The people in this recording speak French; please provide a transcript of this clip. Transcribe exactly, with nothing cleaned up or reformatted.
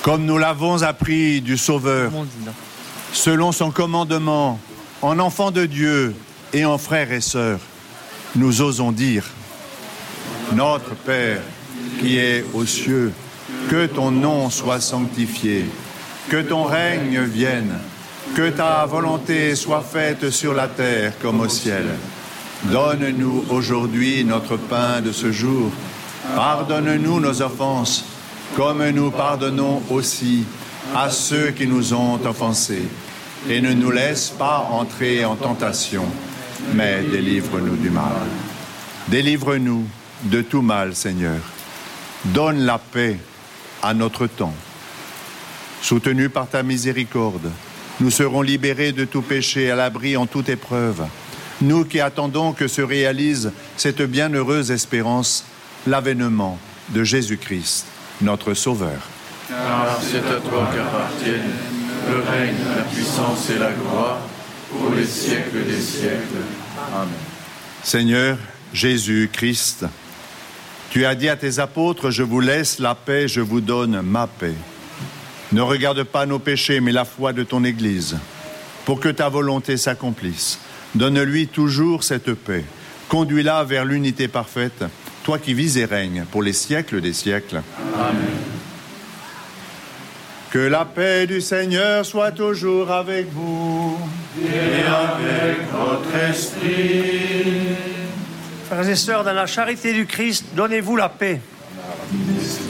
Comme nous l'avons appris du Sauveur, selon son commandement, en enfants de Dieu et en frères et sœurs, nous osons dire: Notre Père, qui es aux cieux, que ton nom soit sanctifié, que ton règne vienne, que ta volonté soit faite sur la terre comme au ciel. Donne-nous aujourd'hui notre pain de ce jour. Pardonne-nous nos offenses, comme nous pardonnons aussi à ceux qui nous ont offensés. Et ne nous laisse pas entrer en tentation, mais délivre-nous du mal. Délivre-nous de tout mal, Seigneur. Donne la paix à notre temps. Soutenus par ta miséricorde, nous serons libérés de tout péché, à l'abri en toute épreuve. Nous qui attendons que se réalise cette bienheureuse espérance, l'avènement de Jésus-Christ, notre Sauveur. Car c'est à toi qu'appartiennent le règne, la puissance et la gloire, pour les siècles des siècles. Amen. Seigneur Jésus-Christ, tu as dit à tes apôtres: je vous laisse la paix, je vous donne ma paix. Ne regarde pas nos péchés, mais la foi de ton Église, pour que ta volonté s'accomplisse. Donne-lui toujours cette paix. Conduis-la vers l'unité parfaite, toi qui vis et règnes pour les siècles des siècles. Amen. Que la paix du Seigneur soit toujours avec vous. Et avec votre esprit. Frères et sœurs, dans la charité du Christ, donnez-vous la paix.